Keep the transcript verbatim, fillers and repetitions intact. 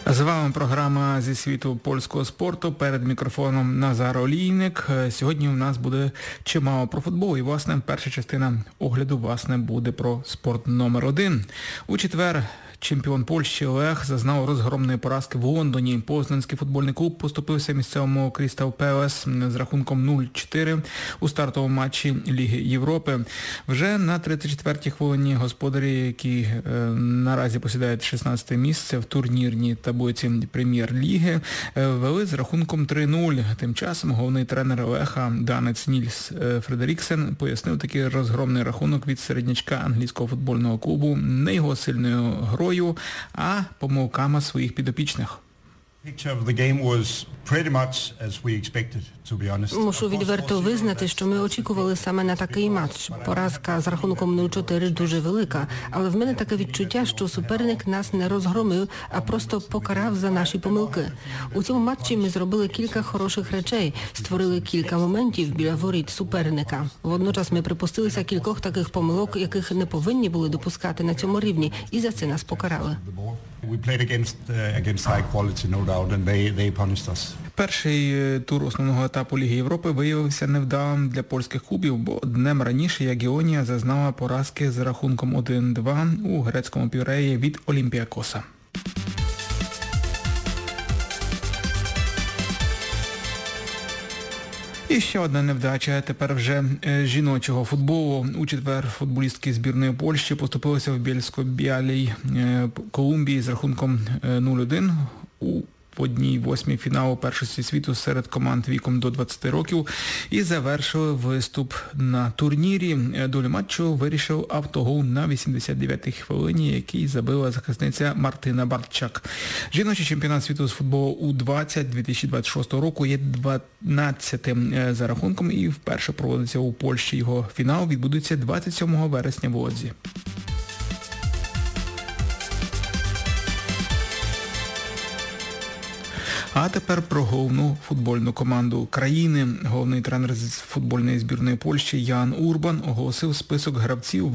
З вами програма зі світу польського спорту. Перед мікрофоном Назар Олійник. Сьогодні у нас буде чимало про футбол. І, власне, перша частина огляду, власне, буде про спорт номер один. У четвер чемпіон Польщі Лех зазнав розгромної поразки в Лондоні. Познанський футбольний клуб поступився місцевому Крістал Пелес з рахунком нуль чотири у стартовому матчі Ліги Європи. Вже на тридцять четвертій хвилині господарі, які е, наразі посідають шістнадцяте місце в турнірній таблиці Прем'єр-ліги, е, вели з рахунком три нуль. Тим часом головний тренер Леха данець Нільс Фредеріксен пояснив такий розгромний рахунок від середнячка англійського футбольного клубу не його сильною грою, а помилками своїх підопічних. Мушу відверто визнати, що ми очікували саме на такий матч. Поразка з рахунком нуль чотири дуже велика, але в мене таке відчуття, що суперник нас не розгромив, а просто покарав за наші помилки. У цьому матчі ми зробили кілька хороших речей, створили кілька моментів біля воріт суперника. Водночас ми припустилися кількох таких помилок, яких не повинні були допускати на цьому рівні, і за це нас покарали. Перший тур основного етапу Ліги Європи виявився невдалим для польських клубів, бо днем раніше Ягіонія зазнала поразки з рахунком один два у грецькому піреї від Олімпіакоса. І ще одна невдача тепер вже жіночого футболу. У четвер футболістки збірної Польщі поступилися в Бєльсько-Білій Колумбії з рахунком нуль один у в одній восьмій фіналу першості світу серед команд віком до двадцяти років і завершили виступ на турнірі. Долю матчу вирішив автогол на вісімдесят дев'ятій хвилині, який забила захисниця Мартина Бартчак. Жіночий чемпіонат світу з футболу У двадцять дві тисячі двадцять шостого року є дванадцятим за рахунком і вперше проводиться у Польщі. Його фінал відбудеться двадцять сьомого вересня в Лодзі. А тепер про головну футбольну команду країни. Головний тренер з футбольної збірної Польщі Ян Урбан оголосив список гравців,